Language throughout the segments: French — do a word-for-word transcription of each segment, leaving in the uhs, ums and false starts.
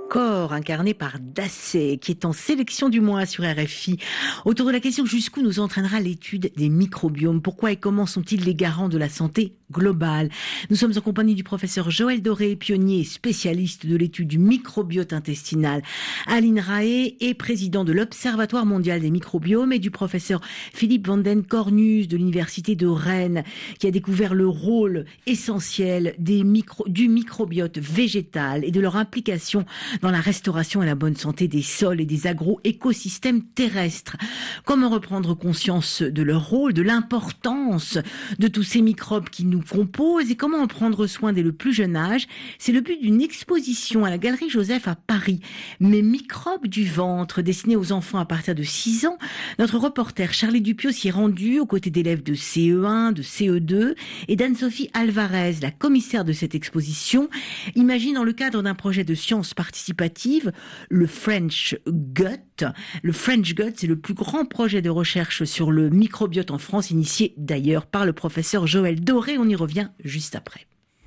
corps, incarné par Dassé, qui est en sélection du mois sur R F I. Autour de la question jusqu'où nous entraînera l'étude des microbiomes. Pourquoi et comment sont-ils les garants de la santé globale? Nous sommes en compagnie du professeur Joël Doré, pionnier et spécialiste de l'étude du microbiote intestinal à l'INRAE et président de l'Observatoire mondial des microbiomes, et du professeur Philippe van den Cornus de l'Université de Rennes, qui a découvert le rôle essentiel des micro, du microbiote végétal et de leur implication dans la restauration et la bonne santé des sols et des agro-écosystèmes terrestres. Comment reprendre conscience de leur rôle, de l'importance de tous ces microbes qui nous composent et comment en prendre soin dès le plus jeune âge? C'est le but d'une exposition à la Galerie Joseph à Paris. Mes microbes du ventre, destinée aux enfants à partir de six ans. Notre reporter Charlie Dupieux s'y est rendu aux côtés d'élèves de C E un, de C E deux et d'Anne-Sophie Alvarez, la commissaire de cette exposition. Imagine dans le cadre d'un projet de sciences participatives, le French Gut. Le French Gut, c'est le plus grand projet de recherche sur le microbiote en France, initié d'ailleurs par le professeur Joël Doré. On y revient juste après.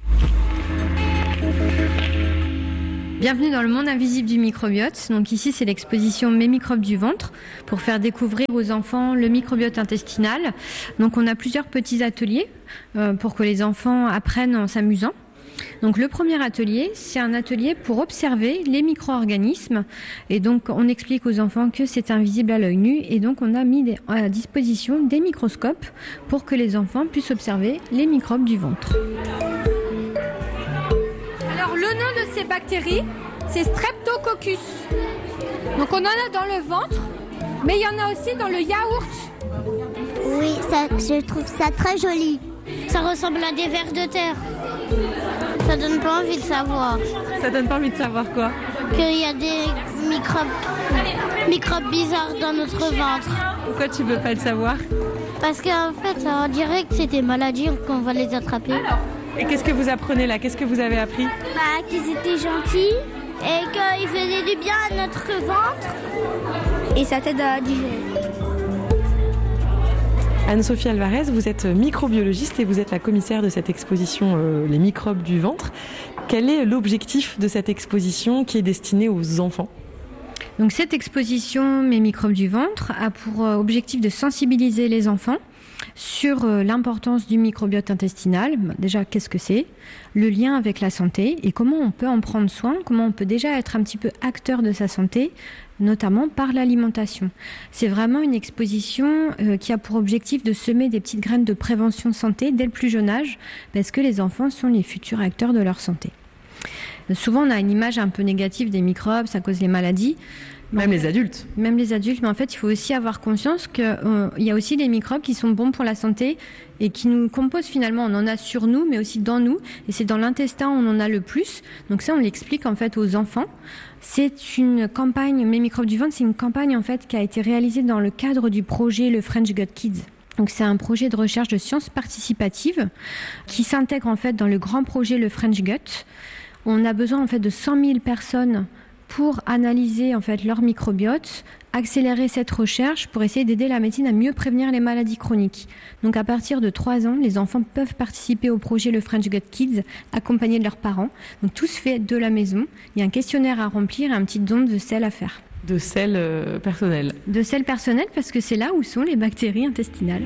Bienvenue dans le monde invisible du microbiote. Donc ici, c'est l'exposition Mes microbes du ventre pour faire découvrir aux enfants le microbiote intestinal. Donc on a plusieurs petits ateliers euh, pour que les enfants apprennent en s'amusant. Donc le premier atelier, c'est un atelier pour observer les micro-organismes, et donc on explique aux enfants que c'est invisible à l'œil nu, et donc on a mis à disposition des microscopes pour que les enfants puissent observer les microbes du ventre. Alors le nom de ces bactéries, c'est Streptococcus. Donc on en a dans le ventre, mais il y en a aussi dans le yaourt. Oui, ça, je trouve ça très joli. Ça ressemble à des vers de terre. Ça donne pas envie de savoir. Ça donne pas envie de savoir quoi? Qu'il y a des microbes, microbes bizarres dans notre ventre. Pourquoi tu veux pas le savoir? Parce qu'en fait, on dirait que c'est des maladies qu'on va les attraper. Et qu'est-ce que vous apprenez là? Qu'est-ce que vous avez appris? Bah, qu'ils étaient gentils et qu'ils faisaient du bien à notre ventre. Et ça t'aide à digérer. Anne-Sophie Alvarez, vous êtes microbiologiste et vous êtes la commissaire de cette exposition euh, Les microbes du ventre. Quel est l'objectif de cette exposition qui est destinée aux enfants? Donc cette exposition Mes microbes du ventre a pour objectif de sensibiliser les enfants sur l'importance du microbiote intestinal. Déjà, qu'est-ce que c'est? Le lien avec la santé et comment on peut en prendre soin, comment on peut déjà être un petit peu acteur de sa santé, notamment par l'alimentation. C'est vraiment une exposition euh, qui a pour objectif de semer des petites graines de prévention santé dès le plus jeune âge, parce que les enfants sont les futurs acteurs de leur santé. Souvent, on a une image un peu négative des microbes, ça cause les maladies. Même les adultes. Même les adultes, mais en fait, il faut aussi avoir conscience qu'il euh, y a aussi des microbes qui sont bons pour la santé et qui nous composent finalement. On en a sur nous, mais aussi dans nous. Et c'est dans l'intestin où on en a le plus. Donc ça, on l'explique en fait aux enfants. C'est une campagne, Mes microbes du ventre, c'est une campagne en fait qui a été réalisée dans le cadre du projet le French Gut Kids. Donc c'est un projet de recherche de sciences participatives qui s'intègre en fait dans le grand projet le French Gut. On a besoin en fait de cent mille personnes pour analyser en fait leur microbiote, accélérer cette recherche pour essayer d'aider la médecine à mieux prévenir les maladies chroniques. Donc à partir de trois ans, les enfants peuvent participer au projet le French Gut Kids, accompagnés de leurs parents. Donc tout se fait de la maison. Il y a un questionnaire à remplir et un petit don de sel à faire. De sel euh, personnel. De sel personnel parce que c'est là où sont les bactéries intestinales.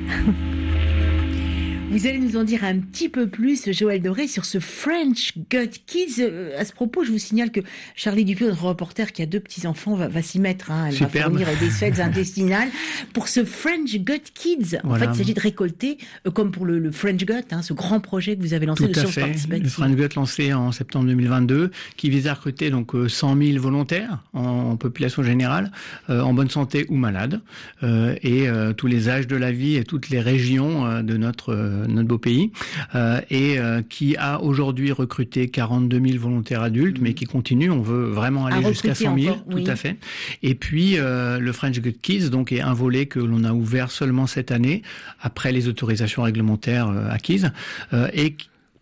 Vous allez nous en dire un petit peu plus, Joël Doré, sur ce French Gut Kids. À ce propos, je vous signale que Charlie Dupieux, notre reporter qui a deux petits-enfants, va, va s'y mettre. Hein. Elle Superbe. va fournir des selles intestinales. Pour ce French Gut Kids, voilà. En fait, il s'agit de récolter, euh, comme pour le, le French Gut, hein, ce grand projet que vous avez lancé Tout de sciences participatives. Le French Gut lancé en septembre deux mille vingt-deux, qui vise à recruter donc cent mille volontaires en, en population générale, euh, en bonne santé ou malades, euh, et euh, tous les âges de la vie et toutes les régions euh, de notre euh, notre beau pays, euh, et euh, qui a aujourd'hui recruté quarante-deux mille volontaires adultes, mmh. mais qui continue. On veut vraiment aller jusqu'à cent mille, encore, tout oui. à fait. Et puis euh, le French Gut Kids, donc, est un volet que l'on a ouvert seulement cette année, après les autorisations réglementaires euh, acquises, euh, et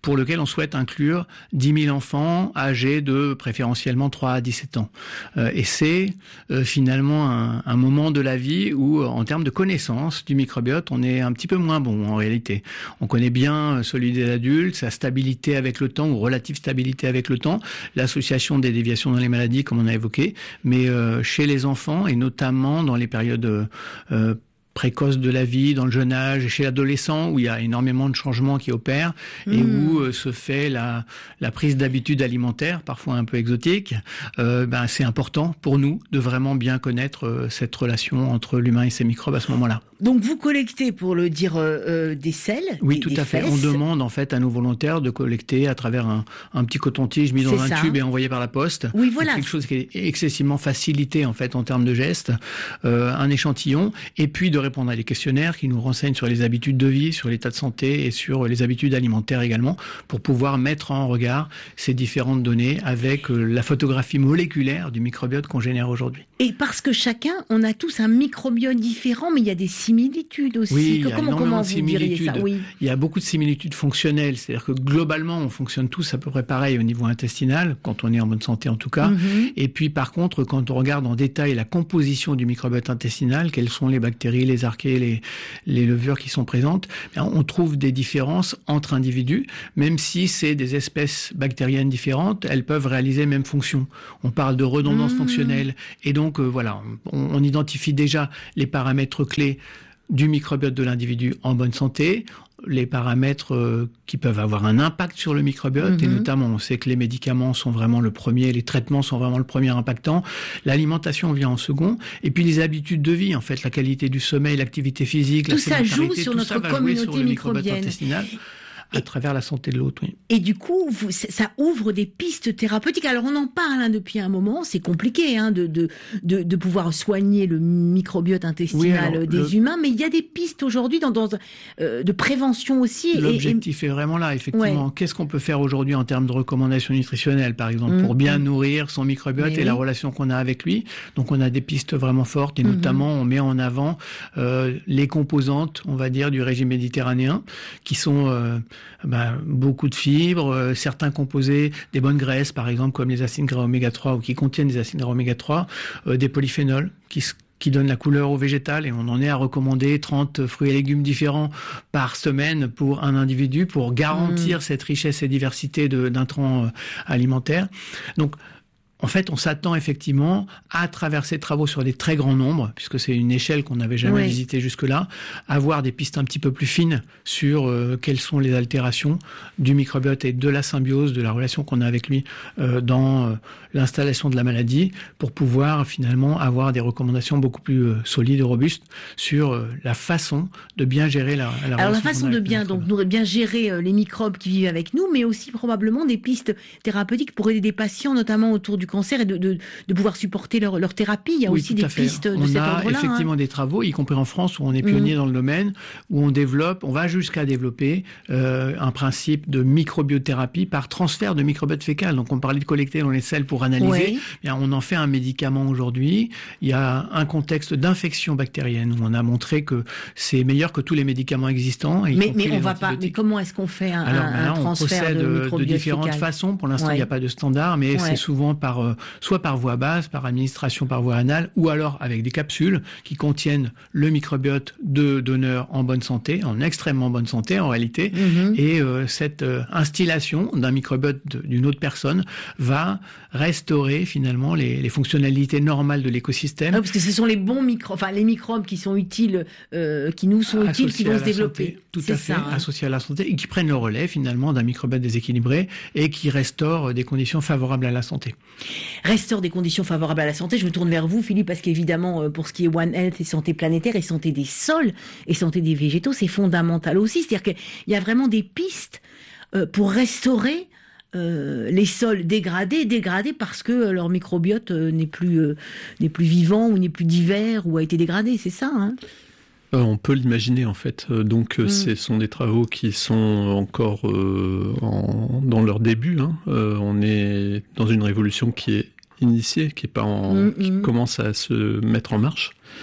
pour lequel on souhaite inclure dix mille enfants âgés de préférentiellement trois à dix-sept ans. Euh, et c'est euh, finalement un, un moment de la vie où, en termes de connaissance du microbiote, on est un petit peu moins bon en réalité. On connaît bien celui des adultes, sa stabilité avec le temps ou relative stabilité avec le temps, l'association des déviations dans les maladies comme on a évoqué, mais euh, chez les enfants et notamment dans les périodes euh, précoce de la vie, dans le jeune âge, et chez l'adolescent où il y a énormément de changements qui opèrent et mmh. où euh, se fait la, la prise d'habitudes alimentaires, parfois un peu exotiques, euh, ben, c'est important pour nous de vraiment bien connaître euh, cette relation entre l'humain et ses microbes à ce moment-là. Donc vous collectez, pour le dire, euh, des selles. Oui, des, tout des à fait. fesses. On demande en fait à nos volontaires de collecter à travers un, un petit coton-tige mis dans C'est un ça. tube et envoyé par la poste. Oui, voilà. C'est quelque chose qui est excessivement facilité en fait en termes de gestes. Euh, un échantillon et puis de répondre à des questionnaires qui nous renseignent sur les habitudes de vie, sur l'état de santé et sur les habitudes alimentaires également, pour pouvoir mettre en regard ces différentes données avec la photographie moléculaire du microbiote qu'on génère aujourd'hui. Et parce que chacun, on a tous un microbiote différent, mais il y a des similitudes aussi. Oui, que, il y a comment énormément comment de vous diriez ça? similitudes. Oui. Il y a beaucoup de similitudes fonctionnelles, c'est-à-dire que globalement, on fonctionne tous à peu près pareil au niveau intestinal, quand on est en bonne santé en tout cas. Mm-hmm. Et puis par contre, quand on regarde en détail la composition du microbiote intestinal, quelles sont les bactéries, les archées, les, les levures qui sont présentes, on trouve des différences entre individus, même si c'est des espèces bactériennes différentes, elles peuvent réaliser les mêmes fonctions. On parle de redondance mmh. fonctionnelle, et donc euh, voilà, on, on identifie déjà les paramètres clés du microbiote de l'individu en bonne santé, les paramètres euh, qui peuvent avoir un impact sur le microbiote, mmh. et notamment on sait que les médicaments sont vraiment le premier, les traitements sont vraiment le premier impactant, l'alimentation vient en second, et puis les habitudes de vie, en fait, la qualité du sommeil, l'activité physique, tout la ça joue sur tout notre ça va communauté jouer sur le microbiote microbienne. intestinal. À travers la santé de l'autre, oui. Et du coup, vous, ça ouvre des pistes thérapeutiques. Alors, on en parle hein, depuis un moment. C'est compliqué hein, de, de, de, de pouvoir soigner le microbiote intestinal oui, alors, des le... humains. Mais il y a des pistes aujourd'hui dans, dans, euh, de prévention aussi. L'objectif et, et... est vraiment là, effectivement. Ouais. Qu'est-ce qu'on peut faire aujourd'hui en termes de recommandations nutritionnelles, par exemple, mmh, pour bien mmh. nourrir son microbiote mais et oui. la relation qu'on a avec lui. Donc, on a des pistes vraiment fortes. Et mmh. notamment, on met en avant euh, les composantes, on va dire, du régime méditerranéen, qui sont... Euh, Ben, beaucoup de fibres, euh, certains composés, des bonnes graisses par exemple comme les acides gras oméga trois ou qui contiennent des acides gras oméga trois, euh, des polyphénols qui qui donnent la couleur au végétal, et on en est à recommander trente fruits et légumes différents par semaine pour un individu pour garantir mmh. cette richesse et diversité de, d'intrants euh, alimentaires. Donc en fait, on s'attend effectivement, à travers ces travaux sur des très grands nombres, puisque c'est une échelle qu'on n'avait jamais oui. visitée jusque-là, à avoir des pistes un petit peu plus fines sur euh, quelles sont les altérations du microbiote et de la symbiose, de la relation qu'on a avec lui euh, dans euh, l'installation de la maladie, pour pouvoir finalement avoir des recommandations beaucoup plus euh, solides et robustes sur euh, la façon de bien gérer la, la Alors la façon de bien, donc, nous, bien gérer euh, les microbes qui vivent avec nous, mais aussi probablement des pistes thérapeutiques pour aider des patients, notamment autour du cancer, et de, de, de pouvoir supporter leur, leur thérapie. Il y a oui, aussi des pistes de on cet ordre-là. On a effectivement hein. des travaux, y compris en France, où on est pionnier mmh. dans le domaine, où on développe, on va jusqu'à développer euh, un principe de microbiothérapie par transfert de microbiote fécal. Donc on parlait de collecter dans les selles pour analyser. Oui. Bien, on en fait un médicament aujourd'hui. Il y a un contexte d'infection bactérienne où on a montré que c'est meilleur que tous les médicaments existants. Mais, mais on va pas. Mais comment est-ce qu'on fait un, Alors, un, là, un transfert on procède de microbiote de différentes fécal. façons. Pour l'instant, il ouais. n'y a pas de standard, mais ouais. c'est souvent par euh, soit par voie basse, par administration par voie anale, ou alors avec des capsules qui contiennent le microbiote de donneur en bonne santé, en extrêmement bonne santé en réalité, mm-hmm. et euh, cette euh, instillation d'un microbiote d'une autre personne va restaurer finalement les, les fonctionnalités normales de l'écosystème. Ah, parce que ce sont les bons microbes, enfin les microbes qui sont utiles, euh, qui nous sont utiles, qui vont se développer. Santé, tout à fait, ça, hein. associés à la santé, et qui prennent le relais finalement d'un microbiote déséquilibré et qui restaurent des conditions favorables à la santé. Restaure des conditions favorables à la santé. Je me tourne vers vous, Philippe, parce qu'évidemment, pour ce qui est One Health et santé planétaire et santé des sols et santé des végétaux, c'est fondamental aussi. C'est-à-dire qu'il y a vraiment des pistes euh, pour restaurer Euh, les sols dégradés, dégradés parce que leur microbiote euh, n'est plus euh, n'est plus vivant ou n'est plus divers ou a été dégradé, c'est ça hein euh, On peut l'imaginer en fait. Euh, donc mm. ce sont des travaux qui sont encore euh, en, dans leur début. Hein. Euh, on est dans une révolution qui est initiée, qui est pas en, mm-hmm. qui commence à se mettre en marche.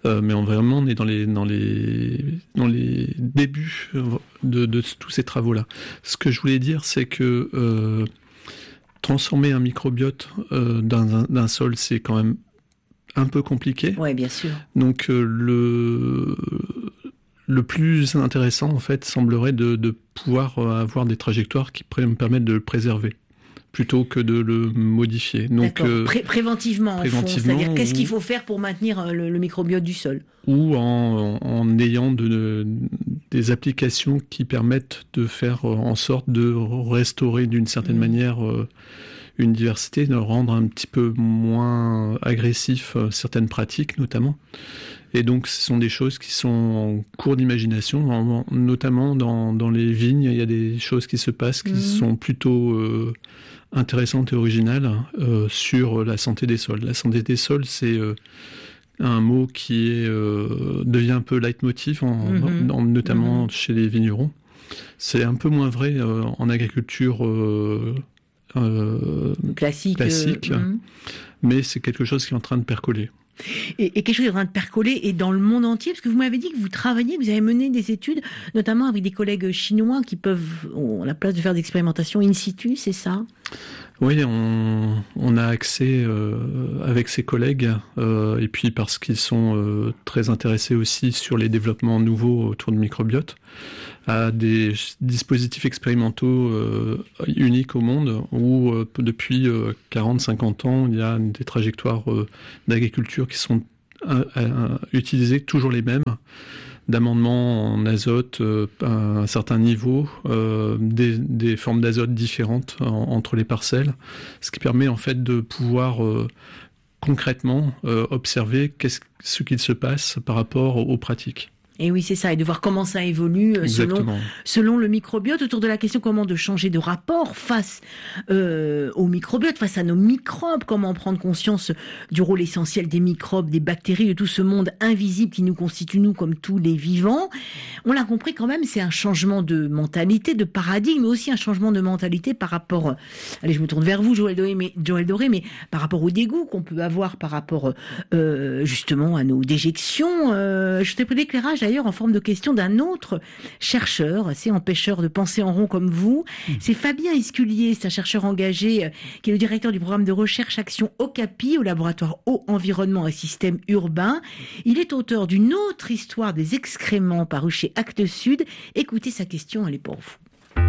Euh, mais on, vraiment, on est dans les, dans les, dans les débuts de, de tous ces travaux-là. Ce que je voulais dire, c'est que euh, transformer un microbiote euh, d'un, d'un sol, c'est quand même un peu compliqué. Oui, bien sûr. Donc euh, le, le plus intéressant, en fait, semblerait de, de pouvoir avoir des trajectoires qui me permettent de le préserver, plutôt que de le modifier. Donc, euh, Pré- préventivement, préventivement, en fond. C'est-à-dire, qu'est-ce qu'il faut faire pour maintenir le, le microbiote du sol ? Ou en, en ayant de, de, des applications qui permettent de faire en sorte de restaurer d'une certaine mmh. manière euh, une diversité, de rendre un petit peu moins agressif euh, certaines pratiques, notamment. Et donc, ce sont des choses qui sont en cours d'imagination, notamment dans, dans les vignes. Il y a des choses qui se passent qui mmh. sont plutôt euh, intéressantes et originales euh, sur la santé des sols. La santé des sols, c'est euh, un mot qui est, euh, devient un peu leitmotiv, en, mmh. en, notamment mmh. chez les vignerons. C'est un peu moins vrai euh, en agriculture euh, euh, classique, classique euh, mmh. mais c'est quelque chose qui est en train de percoler. Et, et quelque chose qui est en train de percoler et dans le monde entier, parce que vous m'avez dit que vous travaillez, que vous avez mené des études, notamment avec des collègues chinois qui peuvent, ont la place de faire des expérimentations in situ, c'est ça ? Oui, on, on a accès euh, avec ses collègues, euh, et puis parce qu'ils sont euh, très intéressés aussi sur les développements nouveaux autour du microbiote, à des dispositifs expérimentaux euh, uniques au monde, où euh, depuis euh, quarante à cinquante ans, il y a des trajectoires euh, d'agriculture qui sont euh, euh, utilisées, toujours les mêmes, d'amendements en azote euh, à un certain niveau, euh, des, des formes d'azote différentes en, entre les parcelles, ce qui permet en fait de pouvoir euh, concrètement euh, observer qu'est-ce, ce qu'il se passe par rapport aux, aux pratiques. Et oui, c'est ça, et de voir comment ça évolue euh, selon, selon le microbiote, autour de la question comment de changer de rapport face euh, au microbiote, face à nos microbes, comment prendre conscience du rôle essentiel des microbes, des bactéries, de tout ce monde invisible qui nous constitue, nous, comme tous les vivants. On l'a compris quand même, c'est un changement de mentalité, de paradigme, mais aussi un changement de mentalité par rapport, allez, je me tourne vers vous, Joël Doré, mais, Joël Doré, mais par rapport au dégoût qu'on peut avoir par rapport euh, justement à nos déjections. Euh, je t'ai pris l'éclairage d'ailleurs en forme de question d'un autre chercheur, assez empêcheur de penser en rond comme vous. Mmh. C'est Fabien Esculier, c'est un chercheur engagé euh, qui est le directeur du programme de recherche Action OCAPI au laboratoire Eau, Environnement et Systèmes Urbains. Il est auteur d'une autre histoire des excréments paru chez Actes Sud. Écoutez sa question, elle est pour vous.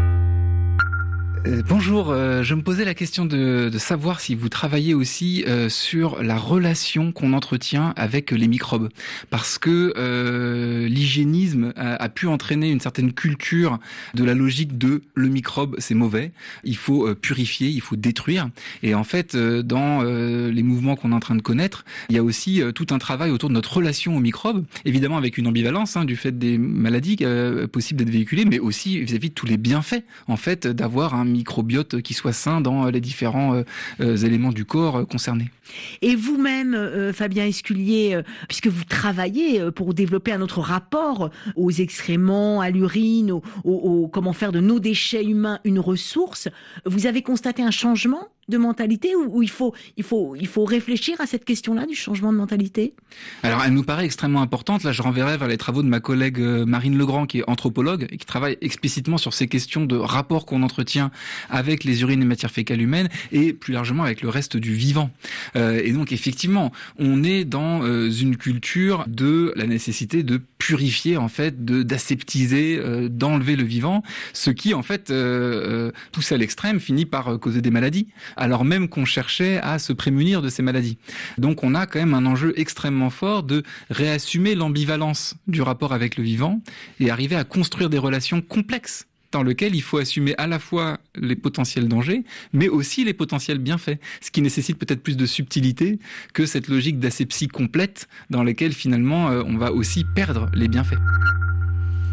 Euh, bonjour, euh, je me posais la question de, de savoir si vous travaillez aussi euh, sur la relation qu'on entretient avec les microbes, parce que euh, l'hygiénisme a, a pu entraîner une certaine culture de la logique de le microbe c'est mauvais, il faut euh, purifier, il faut détruire, et en fait euh, dans euh, les mouvements qu'on est en train de connaître, il y a aussi euh, tout un travail autour de notre relation aux microbes, évidemment avec une ambivalence hein, du fait des maladies euh, possibles d'être véhiculées, mais aussi vis-à-vis de tous les bienfaits en fait d'avoir un microbiote qui soit sain dans les différents euh, euh, éléments du corps euh, concernés. Et vous-même, euh, Fabien Esculier, euh, puisque vous travaillez euh, pour développer un autre rapport aux excréments, à l'urine, au, au, au, comment faire de nos déchets humains une ressource, vous avez constaté un changement de mentalité ou, ou il faut il faut il faut réfléchir à cette question-là du changement de mentalité? Alors elle nous paraît extrêmement importante. Là, je renverrai vers les travaux de ma collègue Marine Legrand, qui est anthropologue et qui travaille explicitement sur ces questions de rapport qu'on entretient avec les urines et matières fécales humaines et plus largement avec le reste du vivant. Euh, et donc effectivement, on est dans euh, une culture de la nécessité de purifier en fait, de d'aseptiser, euh, d'enlever le vivant, ce qui en fait euh, euh, poussé à l'extrême finit par causer des maladies, alors même qu'on cherchait à se prémunir de ces maladies. Donc on a quand même un enjeu extrêmement fort de réassumer l'ambivalence du rapport avec le vivant et arriver à construire des relations complexes dans lesquelles il faut assumer à la fois les potentiels dangers, mais aussi les potentiels bienfaits, ce qui nécessite peut-être plus de subtilité que cette logique d'asepsie complète dans laquelle finalement on va aussi perdre les bienfaits.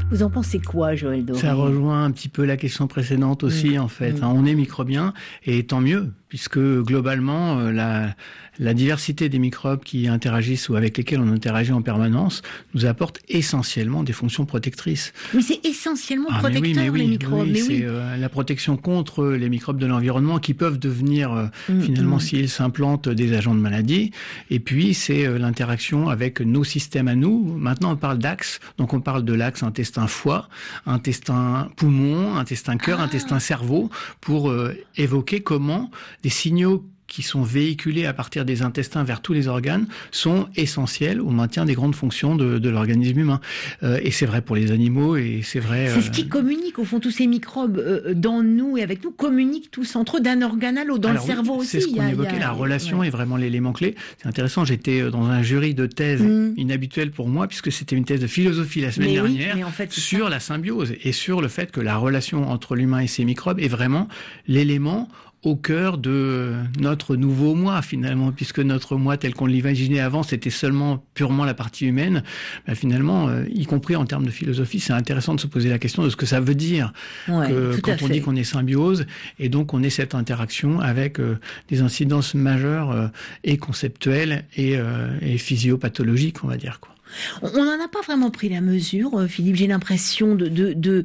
Vous en pensez quoi, Joël Doré ? Ça rejoint un petit peu la question précédente aussi, mmh. en fait. Mmh. On est microbien, et tant mieux, puisque globalement, la, la diversité des microbes qui interagissent ou avec lesquels on interagit en permanence nous apporte essentiellement des fonctions protectrices. Oui, c'est essentiellement ah, protecteur, mais oui, mais oui, les microbes. Oui, mais c'est oui. euh, la protection contre les microbes de l'environnement qui peuvent devenir, euh, mmh, finalement, mmh. s'ils s'implantent, des agents de maladie. Et puis, c'est euh, l'interaction avec nos systèmes à nous. Maintenant, on parle d'axe, donc on parle de l'axe intestin-foie, intestin-poumon, intestin-cœur, ah. intestin-cerveau, pour euh, évoquer comment des signaux qui sont véhiculés à partir des intestins vers tous les organes sont essentiels au maintien des grandes fonctions de, de l'organisme humain. Euh, et c'est vrai pour les animaux, et c'est vrai... C'est euh... ce qui communique, au fond, tous ces microbes euh, dans nous et avec nous, communiquent tous entre eux d'un organe à l'autre, dans Alors, le cerveau oui, aussi. C'est ce qu'on a, évoquait, a... la relation ouais. est vraiment l'élément clé. C'est intéressant, j'étais dans un jury de thèse mmh. inhabituelle pour moi, puisque c'était une thèse de philosophie la semaine mais dernière, oui, en fait, sur ça. la symbiose, et sur le fait que la relation entre l'humain et ses microbes est vraiment l'élément au cœur de notre nouveau moi, finalement, puisque notre moi tel qu'on l'imaginait avant, c'était seulement purement la partie humaine. Ben, finalement, euh, y compris en termes de philosophie, c'est intéressant de se poser la question de ce que ça veut dire ouais, que, quand on fait. dit qu'on est symbiose, et donc on est cette interaction avec euh, des incidences majeures euh, et conceptuelles et, euh, et physiopathologiques, on va dire, quoi. On n'en a pas vraiment pris la mesure, Philippe. J'ai l'impression de de de,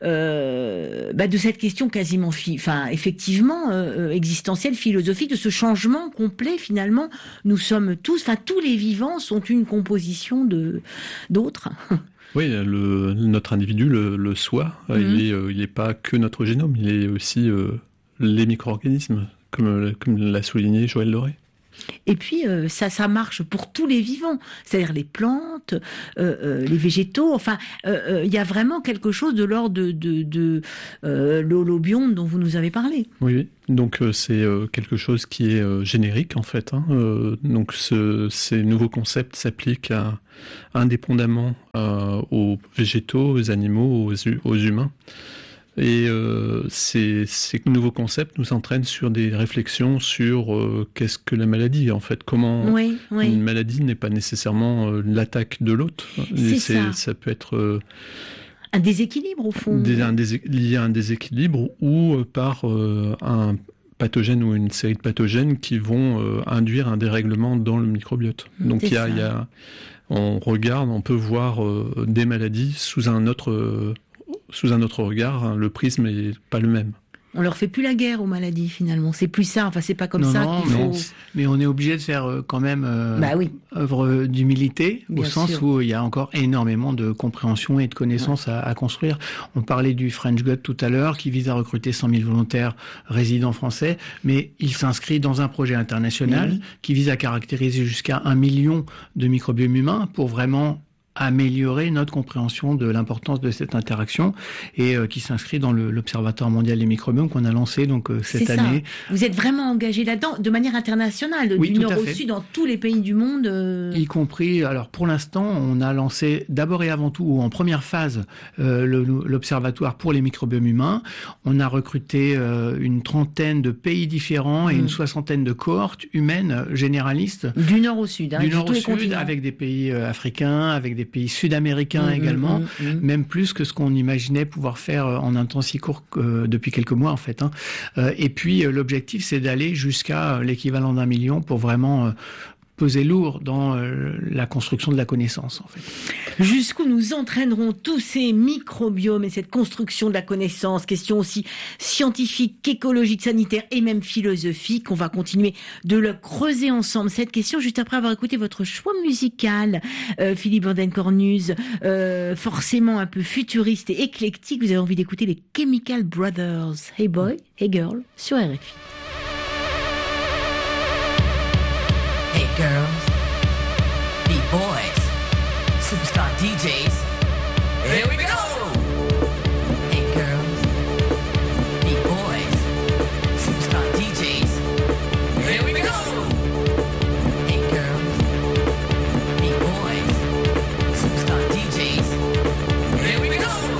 euh, bah de cette question quasiment, fi- enfin effectivement euh, existentielle, philosophique, de ce changement complet. Finalement, nous sommes tous, enfin tous les vivants sont une composition de d'autres. Oui, le, notre individu, le, le soi, mm-hmm. il est euh, il est pas que notre génome, il est aussi euh, les micro-organismes, comme comme l'a souligné Joël Doré. Et puis euh, ça, ça marche pour tous les vivants, c'est-à-dire les plantes, euh, euh, les végétaux. Enfin, il euh, euh, y a vraiment quelque chose de l'ordre de, de, de euh, l'holobionte dont vous nous avez parlé. Oui, oui. Donc euh, c'est euh, quelque chose qui est euh, générique en fait. Hein. Euh, donc ce, ces nouveaux concepts s'appliquent à, indépendamment euh, aux végétaux, aux animaux, aux, aux humains. Et euh, ces, ces nouveaux concepts nous entraînent sur des réflexions sur euh, qu'est-ce que la maladie, en fait, comment oui, oui. une maladie n'est pas nécessairement euh, l'attaque de l'autre. C'est c'est, ça. Ça peut être euh, un déséquilibre au fond. Des, un dés, lié à un déséquilibre ou euh, par euh, un pathogène ou une série de pathogènes qui vont euh, induire un dérèglement dans le microbiote. Donc il y a, il y a, on regarde, on peut voir euh, des maladies sous un autre euh, sous un autre regard, hein, le prisme n'est pas le même. On leur fait plus la guerre aux maladies finalement, c'est plus ça, enfin c'est pas comme non, ça non, qu'il faut... Mais, mais on est obligé de faire euh, quand même euh, bah oui. œuvre d'humilité, Bien au sens sûr. où il y a encore énormément de compréhension et de connaissances ouais. à, à construire. On parlait du French Gut tout à l'heure, qui vise à recruter cent mille volontaires résidents français, mais il s'inscrit dans un projet international oui. qui vise à caractériser jusqu'à un million de microbiomes humains pour vraiment améliorer notre compréhension de l'importance de cette interaction et euh, qui s'inscrit dans le, l'Observatoire mondial des microbiomes qu'on a lancé donc euh, cette C'est année. Ça. Vous êtes vraiment engagé là-dedans de manière internationale, oui, du nord au sud, dans tous les pays du monde. Euh... Y compris, alors pour l'instant, on a lancé d'abord et avant tout, ou en première phase, euh, le, l'Observatoire pour les microbiomes humains. On a recruté euh, une trentaine de pays différents et mmh. une soixantaine de cohortes humaines généralistes. Du nord au sud. Hein, du nord au sud, continents. Avec des pays euh, africains, avec des des pays sud-américains mmh, également, mmh, mmh. même plus que ce qu'on imaginait pouvoir faire en un temps si court que, depuis quelques mois en fait. Hein. Euh, et puis euh, l'objectif, c'est d'aller jusqu'à l'équivalent d'un million pour vraiment euh, peser lourd dans euh, la construction de la connaissance en fait. Jusqu'où nous entraîneront tous ces microbiomes et cette construction de la connaissance, question aussi scientifique qu'écologique, sanitaire et même philosophique. On va continuer de le creuser ensemble, cette question, juste après avoir écouté votre choix musical, euh, Philippe Van den Cornuz, euh, forcément un peu futuriste et éclectique. Vous avez envie d'écouter les Chemical Brothers. Hey boy, hey girl, sur R F I. Hey girls, beat boys, superstar D Js, here we go!